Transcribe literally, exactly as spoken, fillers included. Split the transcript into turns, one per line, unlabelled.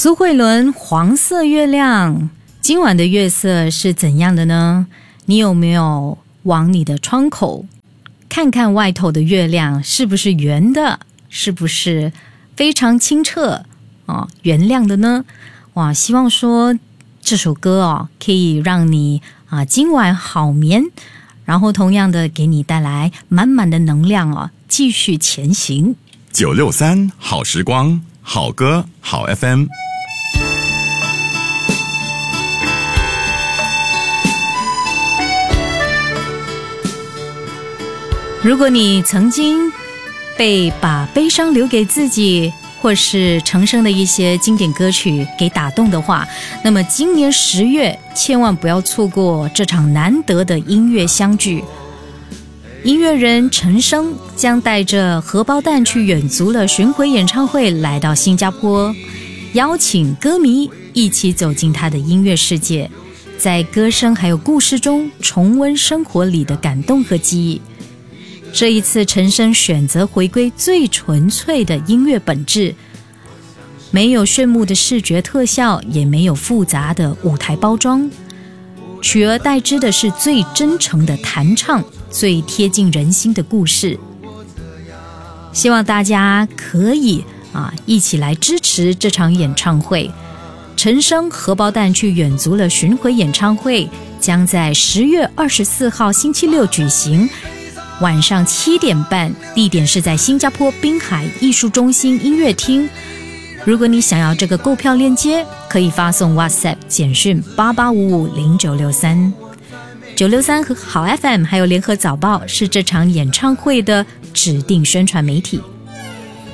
苏慧伦黄色月亮，今晚的月色是怎样的呢？你有没有往你的窗口看看外头的月亮是不是圆的，是不是非常清澈、哦、圆亮的呢？哇，希望说这首歌哦可以让你啊今晚好眠，然后同样的给你带来满满的能量哦，继续前行。
九六三好时光，好歌好 F M。
如果你曾经被把悲伤留给自己，或是陈升的一些经典歌曲给打动的话，那么今年十月千万不要错过这场难得的音乐相聚。音乐人陈升将带着荷包蛋去远足了巡回演唱会来到新加坡，邀请歌迷一起走进他的音乐世界，在歌声还有故事中重温生活里的感动和记忆。这一次陈升选择回归最纯粹的音乐本质，没有炫目的视觉特效，也没有复杂的舞台包装，取而代之的是最真诚的弹唱，最贴近人心的故事。希望大家可以啊一起来支持这场演唱会。陈升荷包蛋去远足了巡回演唱会将在十月二十四号星期六举行，晚上七点半，地点是在新加坡滨海艺术中心音乐厅。如果你想要这个购票链接，可以发送 WhatsApp 简讯八八五五零九六三。九六三和好 F M 还有联合早报是这场演唱会的指定宣传媒体。